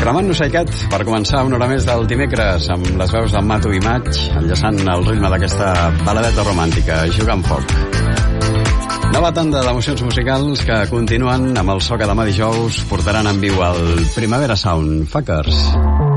Cremant-nos aixecat per començar una hora més del dimecres amb les veus del Mato i Maig, enllaçant el ritme d'aquesta baladeta romàntica, Jugant Foc. Nova tanda d'emocions musicals que continuen amb el so que demà dijous portaran en viu el Primavera Sound. Fuckers.